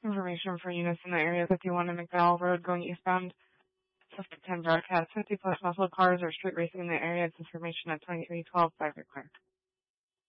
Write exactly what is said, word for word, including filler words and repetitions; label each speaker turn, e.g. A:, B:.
A: Information for units in the area fifty-one and McDowell Road going eastbound. Suspect ten broadcast fifty plus muffled cars or street racing in the area. It's information at twenty-three twelve by Clear.